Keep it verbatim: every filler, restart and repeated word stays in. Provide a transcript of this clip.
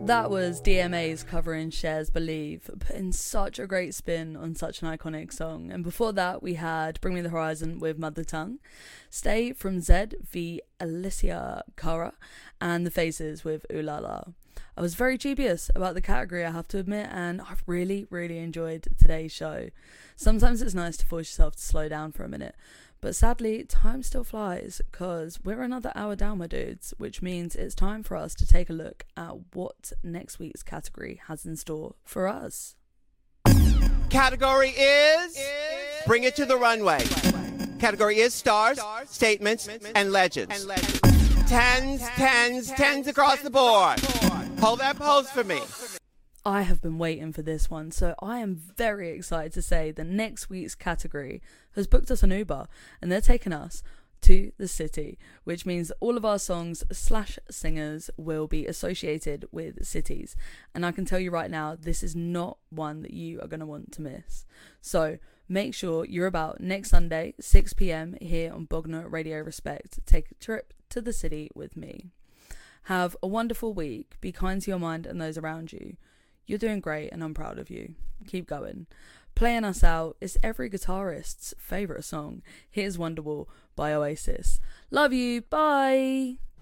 That was D M A's covering Cher's Believe, putting such a great spin on such an iconic song. And before that, we had Bring Me the Horizon with Mother Tongue, Stay from Zed v Alicia Cara, and The Faces with Ooh La La. I was very dubious about the category, I have to admit, and I've really, really enjoyed today's show. Sometimes it's nice to force yourself to slow down for a minute, but sadly, time still flies, because we're another hour down, my dudes, which means it's time for us to take a look at what next week's category has in store for us. Category is, is Bring It to the Runway. Category is stars, stars statements, statements, and legends. And legends. Tens, tens, tens, tens across the board. Hold that pose for me. I have been waiting for this one, so I am very excited to say that next week's category has booked us an Uber, and they're taking us to the city, which means all of our songs slash singers will be associated with cities. And I can tell you right now, this is not one that you are going to want to miss. So make sure you're about next Sunday, six p.m. here on Bognor Radio Respect. Take a trip to the city with me. Have a wonderful week. Be kind to your mind and those around you. You're doing great and I'm proud of you. Keep going. Playing us out is every guitarist's favourite song. Here's Wonderwall by Oasis. Love you. Bye.